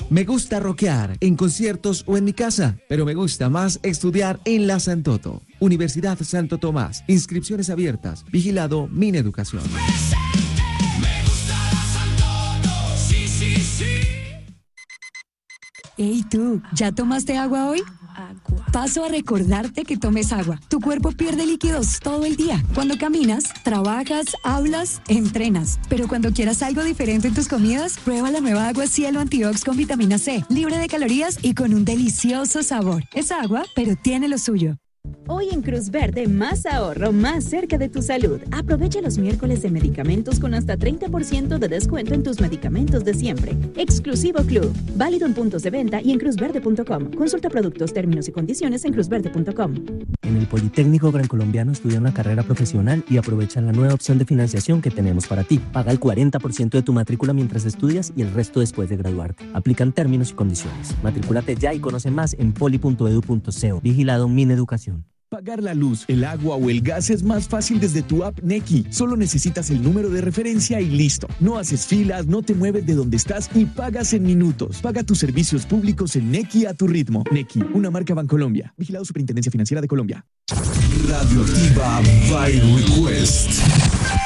Me gusta rockear en conciertos o en mi casa, pero me gusta más estudiar en la Santoto. Universidad Santo Tomás. Inscripciones abiertas. Vigilado Mineducación. Hey tú, ¿ya tomaste agua hoy? Paso a recordarte que tomes agua. Tu cuerpo pierde líquidos todo el día. Cuando caminas, trabajas, hablas, entrenas. Pero cuando quieras algo diferente en tus comidas, prueba la nueva agua Cielo Antiox con vitamina C, libre de calorías y con un delicioso sabor. Es agua, pero tiene lo suyo. Hoy en Cruz Verde, más ahorro, más cerca de tu salud. Aprovecha los miércoles de medicamentos con hasta 30% de descuento en tus medicamentos de siempre. Exclusivo Club. Válido en puntos de venta y en cruzverde.com. Consulta productos, términos y condiciones en cruzverde.com. En el Politécnico Gran Colombiano estudia una carrera profesional y aprovecha la nueva opción de financiación que tenemos para ti. Paga el 40% de tu matrícula mientras estudias y el resto después de graduarte. Aplican términos y condiciones. Matricúlate ya y conoce más en poli.edu.co. Vigilado Mineducación. Pagar la luz, el agua o el gas es más fácil desde tu app Nequi. Solo necesitas el número de referencia y listo. No haces filas, no te mueves de donde estás y pagas en minutos. Paga tus servicios públicos en Nequi a tu ritmo. Nequi, una marca Bancolombia. Vigilado Superintendencia Financiera de Colombia. Radioactiva by Request.